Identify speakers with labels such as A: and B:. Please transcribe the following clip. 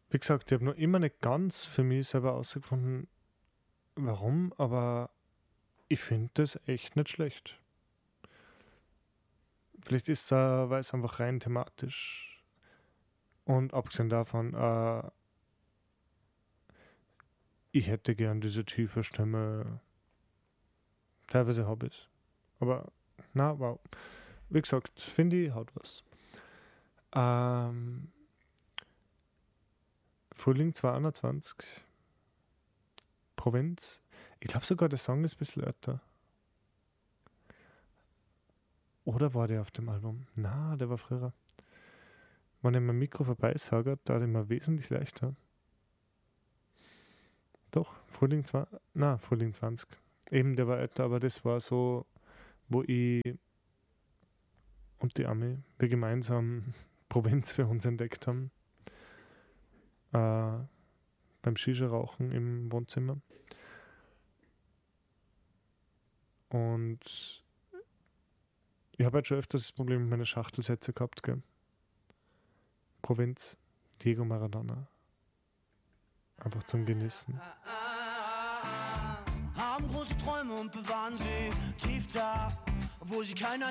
A: Wie gesagt, ich habe noch immer nicht ganz für mich selber herausgefunden, warum, aber ich finde das echt nicht schlecht. Vielleicht ist es, weil es einfach rein thematisch und abgesehen davon, ich hätte gern diese tiefe Stimme. Teilweise habe ich es. Aber, na, wow. Wie gesagt, finde ich, hat was. Ähm, Frühling 2021, Provinz. Ich glaube sogar, der Song ist ein bisschen älter. Oder war der auf dem Album? Na, der war früher. Wenn ich mein Mikro vorbeisagert, da immer wesentlich leichter. Doch, Frühling 20. Eben, der war älter, aber das war so, wo ich und die Ami, wir gemeinsam Provinz für uns entdeckt haben. Beim Shisha-Rauchen im Wohnzimmer. Und ich habe halt schon öfters das Problem mit meinen Schachtelsätze gehabt, gell? Provinz, Diego Maradona. Einfach zum Genießen.
B: Haben große Träume und bewahren sie tief da, wo sie keiner